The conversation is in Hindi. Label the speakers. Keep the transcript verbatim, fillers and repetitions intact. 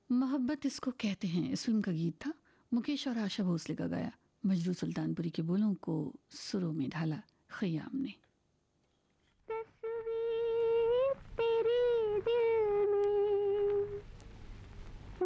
Speaker 1: मोहब्बत इसको कहते हैं इस फिल्म का गीत था, मुकेश और आशा भोसले का गाया। मजरू सुल्तानपुरी के बोलों को सुरों में ढाला खयाम ने।